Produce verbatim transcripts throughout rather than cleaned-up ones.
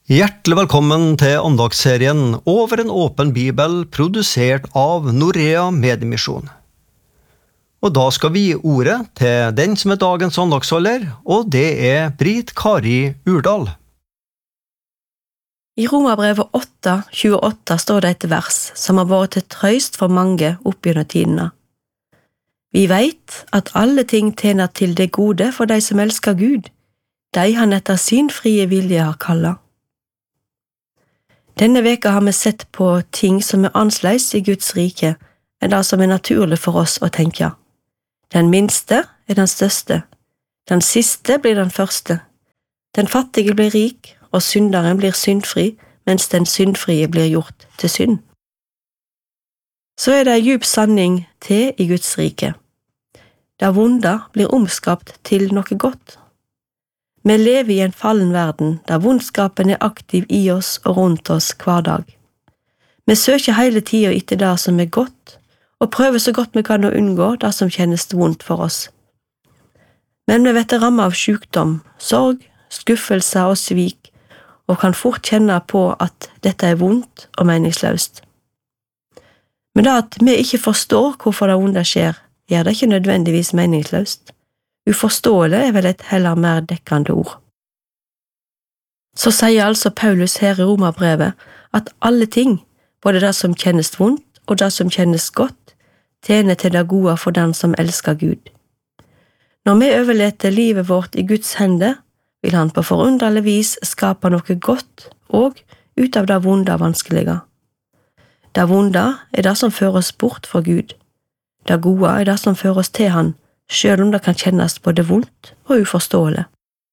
Hjertelig velkommen til andagsserien Over en åpen bibel, produsert av Norea Mediemisjon. Og da skal vi gi ordet til den som er dagens andagsholder, og det er Britt Kari Urdal. I Romerbrevet åtte tjueåtte står det et vers som har vært til trøst for mange opp gjennom tidene. Vi vet at alle ting tjener til det gode for de som elsker Gud, de han etter sin frie vilje har kallet. Denne veka har vi sett på ting som er annerledes i Guds rike enn det som er naturlig for oss å tenke. Den minste er den største, den siste blir den første. Den fattige blir rik, og synderen blir syndfri, mens den syndfrie blir gjort til synd. Så er det en djup sanning til i Guds rike. Det vonde blir omskapt til noe godt. Vi lever i en fallen verden, der vondskapen er aktiv i oss og rundt oss hver dag. Vi søker hele tiden etter det som er godt, og prøver så godt vi kan å unngå det som kjennes vondt for oss. Men vi vet rammet av sykdom, sorg, skuffelse og svik, og kan fort kjenne på at dette er vondt og meningsløst. Men det at vi ikke forstår hvorfor det vonde skjer, gjør det ikke nødvendigvis meningsløst. Uforståelig er vel et heller mer dekkende ord. Så sier altså Paulus her i Romerbrevet at alle ting, både det som kjennes vondt og det som kjennes godt, tjener til det gode for den som elsker Gud. Når vi overleter livet vårt i Guds hender, vil han på forunderlig vis skape noe godt og ut av det vonde og vanskelige. Det vonde er det som fører oss bort fra Gud. Det gode er det som fører oss til han, selv om det kan kjennes både vondt og uforståelig.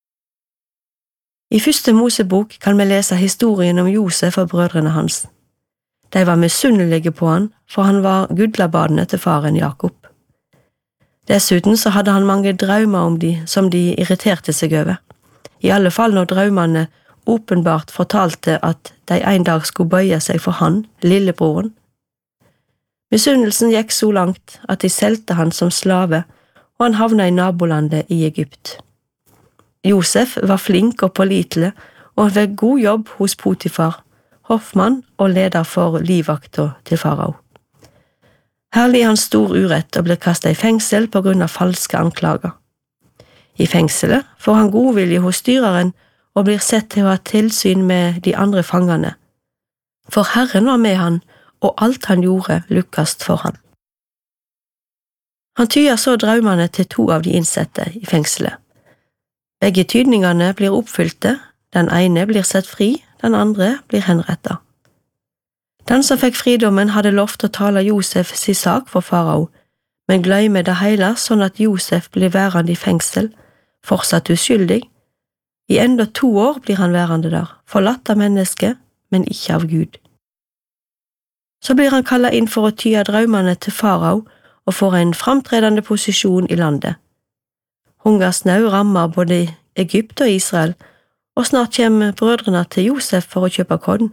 I første Mosebok kan vi lese historien om Josef og brødrene hans. De var misunnelige på han, for han var gudlabadene til faren Jakob. Dessuten så hadde han mange drømmer om de, som de irriterte seg over. I alle fall når drømmene åpenbart fortalte at de en dag skulle bøye seg for han, lillebroren. Misunnelsen gikk så langt at de solgte han som slave, og han havnet i nabolandet i Egypt. Josef var flink og pålitelig, og han fikk god jobb hos Potifar, hoffmann og leder for livvakta til farao. Her lider han stor urett og blir kastet i fengsel på grunn av falske anklager. I fengselet får han godvilje hos styreren og blir sett til å ha tilsyn med de andre fangene. For Herren var med han, og alt han gjorde lykkast for han. Han tyder så drømmene til to av de innsette i fengselet. Begge tydningene blir oppfylte, den ene blir sett fri, den andre blir henrettet. Den som fikk fridommen hadde lovt å tale Josef sin sak for farao, men glemmer det hele sånn at Josef blir værende i fengsel, fortsatt uskyldig. I enda to år blir han værende der, forlatt av mennesket, men ikke av Gud. Så blir han kallet inn for å tyde drømmene til farao, og får en framtredende posisjon i landet. Hungersnød rammer både Egypt og Israel, og snart kommer brødrene til Josef for å kjøpe korn.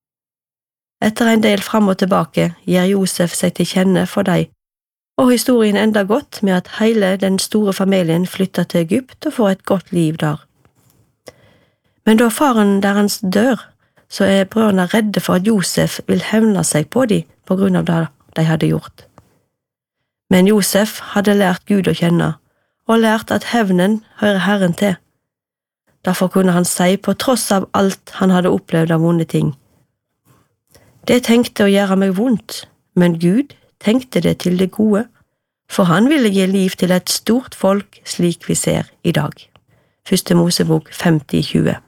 Etter en del fram og tilbake gir Josef seg til kjenne for dem, og historien ender godt med at hele den store familien flytter til Egypt og får et godt liv der. Men da faren deres dør, så er brødrene redde for at Josef vil hevne seg på dem på grunn av det de hadde gjort. Men Josef hadde lært Gud å kjenne, og lært at hevnen hører Herren til. Derfor kunne han si på tross av alt han hadde opplevd av vonde ting. Det tenkte å gjøre meg vondt, men Gud tenkte det til det gode, for han ville gi liv til et stort folk slik vi ser i dag. første Mosebok femti tjue.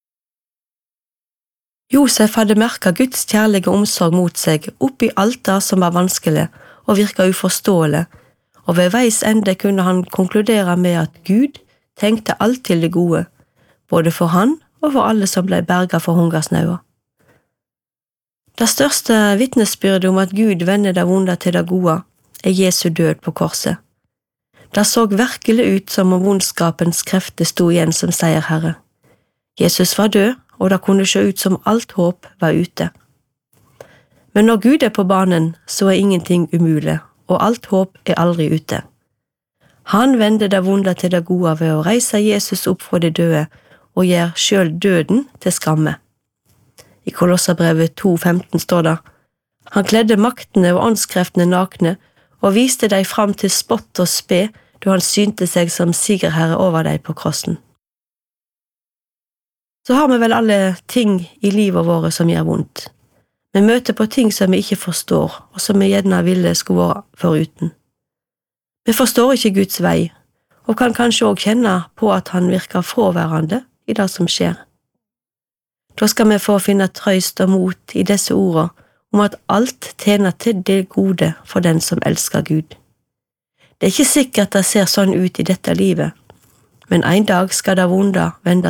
Josef hadde merket Guds kjærlige omsorg mot seg oppi alt det som var vanskelig, og virka uforståelig, og ved veis ende kunne han konkludere med at Gud tenkte alt til det gode, både for han og for alle som ble berget for hungersnøda. Det største vitnesbyrdet om at Gud vender det vonde til det gode, er Jesu død på korset. Det så virkelig ut som om vondskapens krefter sto igjen som seierherre. Jesus var død, og det kunne se ut som alt håp var ute. Men når Gud er på banen, så er ingenting umulig, og alt håp er aldri ute. Han vender det vonde til det gode ved å reise Jesus opp fra de døde og gjør selv døden til skamme. I Kolosserbrevet to femten står det: Han kledde maktene og åndskreftene nakne, og viste deg fram til spott og spe, da han synte seg som sigerherre over deg på krossen. Så har vi vel alle ting i livet våre som gjør vondt. Vi møter på ting som vi ikke forstår, og som vi gjerne ville skulle være foruten. Vi forstår ikke Guds vei, og kan kanskje også kjenne på at han virker fraværende i det som skjer. Da skal vi få finne trøst og mot i disse ordene om at alt tjener til det gode for den som elsker Gud. Det er ikke sikkert det ser sånn ut i dette livet, men en dag skal det vonde vende